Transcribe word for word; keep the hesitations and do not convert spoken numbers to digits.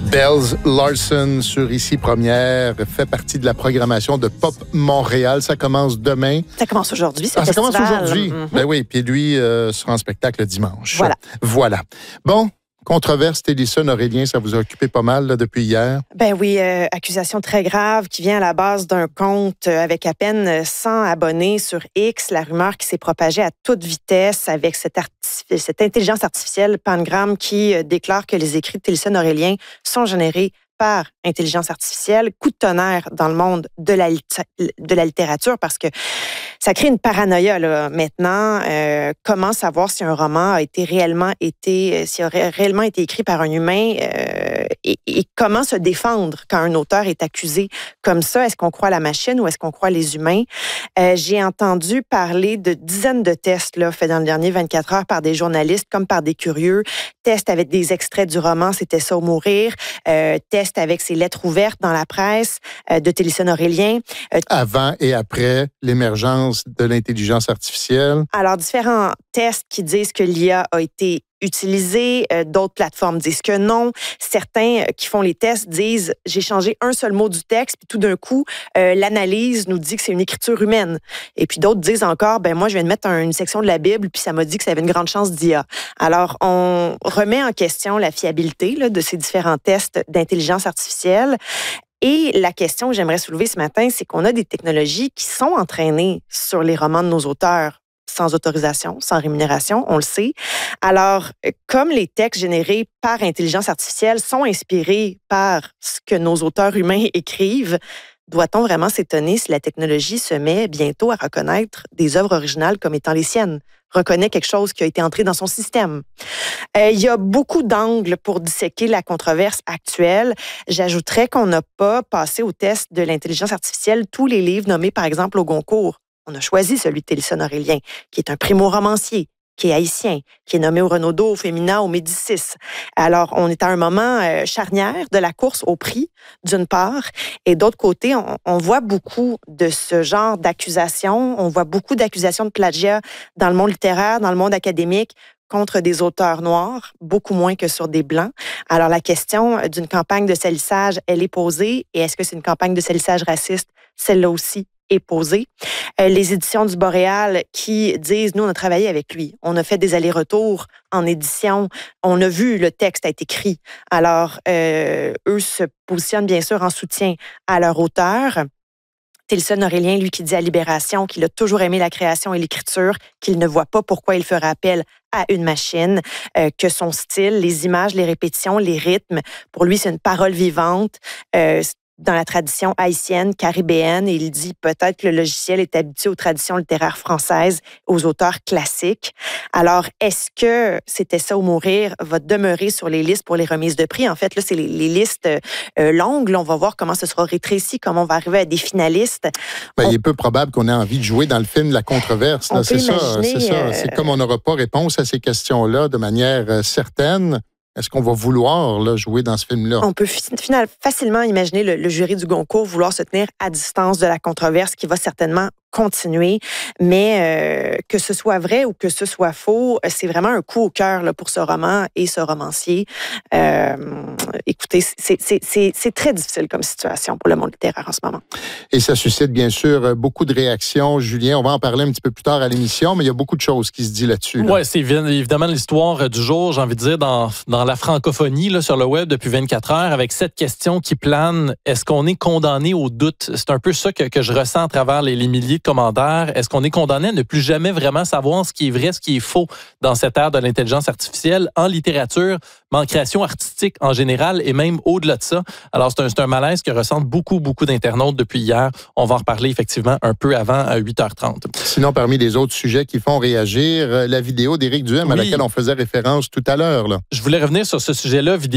Bells Larson sur Ici Première fait partie de la programmation de Pop Montréal. Ça commence demain. Ça commence aujourd'hui, ce ah, Ça festival. commence aujourd'hui. Mm-hmm. Ben oui, puis lui euh, sera en spectacle dimanche. Voilà. Voilà. Bon, controverse, Télésson Aurélien, ça vous a occupé pas mal là, depuis hier? Ben oui, euh, accusation très grave qui vient à la base d'un compte avec à peine cent abonnés sur X. La rumeur qui s'est propagée à toute vitesse avec cette, artif- cette intelligence artificielle Pangram qui euh, déclare que les écrits de Télésson Aurélien sont générés par intelligence artificielle. Coup de tonnerre dans le monde de la, de la littérature parce que ça crée une paranoïa là. Maintenant. Euh, comment savoir si un roman a été réellement été, s'il aurait réellement été écrit par un humain euh, et, et comment se défendre quand un auteur est accusé comme ça? Est-ce qu'on croit la machine ou est-ce qu'on croit les humains? Euh, j'ai entendu parler de dizaines de tests là, faits dans les dernières vingt-quatre heures par des journalistes comme par des curieux. Tests avec des extraits du roman, c'était ça ou mourir. Euh, tests avec ses lettres ouvertes dans la presse euh, de Télésson Aurélien. Euh, Avant et après l'émergence de l'intelligence artificielle. Alors, différents tests qui disent que l'I A a été utilisée, euh, d'autres plateformes disent que non. Certains euh, qui font les tests disent « j'ai changé un seul mot du texte, puis tout d'un coup, euh, l'analyse nous dit que c'est une écriture humaine. » Et puis d'autres disent encore « ben moi, je viens de mettre un, une section de la Bible, puis ça m'a dit que ça avait une grande chance d'I A. » Alors, on remet en question la fiabilité là, de ces différents tests d'intelligence artificielle. Et la question que j'aimerais soulever ce matin, c'est qu'on a des technologies qui sont entraînées sur les romans de nos auteurs sans autorisation, sans rémunération, on le sait. Alors, comme les textes générés par intelligence artificielle sont inspirés par ce que nos auteurs humains écrivent, doit-on vraiment s'étonner si la technologie se met bientôt à reconnaître des œuvres originales comme étant les siennes? Reconnaît quelque chose qui a été entré dans son système. Euh, il y a beaucoup d'angles pour disséquer la controverse actuelle. J'ajouterais qu'on n'a pas passé au test de l'intelligence artificielle tous les livres nommés, par exemple, au Goncourt. On a choisi celui de Télésson Aurélien, qui est un primo-romancier, qui est haïtien, qui est nommé au Renaudot, au Féminin, au Médicis. Alors, on est à un moment euh, charnière de la course au prix, d'une part, et d'autre côté, on, on voit beaucoup de ce genre d'accusations, on voit beaucoup d'accusations de plagiat dans le monde littéraire, dans le monde académique, contre des auteurs noirs, beaucoup moins que sur des blancs. Alors, la question d'une campagne de salissage, elle est posée, et est-ce que c'est une campagne de salissage raciste? Celle-là aussi est posée. Euh, les éditions du Boréal qui disent, nous, on a travaillé avec lui. On a fait des allers-retours en édition. On a vu le texte a été écrit. Alors, euh, eux se positionnent bien sûr en soutien à leur auteur. Télésson Aurélien, lui, qui dit à Libération qu'il a toujours aimé la création et l'écriture, qu'il ne voit pas pourquoi il ferait appel à une machine, euh, que son style, les images, les répétitions, les rythmes, pour lui, c'est une parole vivante. Euh, dans la tradition haïtienne, caribéenne, et il dit peut-être que le logiciel est habitué aux traditions littéraires françaises, aux auteurs classiques. Alors, est-ce que C'était ça ou mourir va demeurer sur les listes pour les remises de prix? En fait, là, c'est les, les listes euh, longues. Là, on va voir comment ce sera rétréci, comment on va arriver à des finalistes. Ben, on... Il est peu probable qu'on ait envie de jouer dans le film La Controverse. Là. C'est ça, c'est ça. Euh... C'est comme on n'aura pas réponse à ces questions-là de manière euh, certaine. Est-ce qu'on va vouloir là, jouer dans ce film-là? On peut finalement facilement imaginer le, le jury du Goncourt vouloir se tenir à distance de la controverse qui va certainement continuer, mais euh, que ce soit vrai ou que ce soit faux, c'est vraiment un coup au cœur là, pour ce roman et ce romancier. Euh, écoutez, c'est, c'est, c'est, c'est très difficile comme situation pour le monde littéraire en ce moment. Et ça suscite bien sûr beaucoup de réactions. Julien, on va en parler un petit peu plus tard à l'émission, mais il y a beaucoup de choses qui se disent là-dessus. Là. Oui, c'est évidemment l'histoire du jour, j'ai envie de dire, dans, dans la francophonie là, sur le web depuis vingt-quatre heures, avec cette question qui plane, est-ce qu'on est condamné au doute? C'est un peu ça que, que je ressens à travers les, les milliers de commentaires. Est-ce qu'on est condamné à ne plus jamais vraiment savoir ce qui est vrai, ce qui est faux dans cette ère de l'intelligence artificielle, en littérature, mais en création artistique en général et même au-delà de ça? Alors, c'est un, c'est un malaise que ressentent beaucoup, beaucoup d'internautes depuis hier. On va en reparler effectivement un peu avant à huit heures trente. Sinon, parmi les autres sujets qui font réagir, la vidéo d'Éric Duhem oui. à laquelle on faisait référence tout à l'heure. Là. Je voulais revenir sur ce sujet-là, vidéo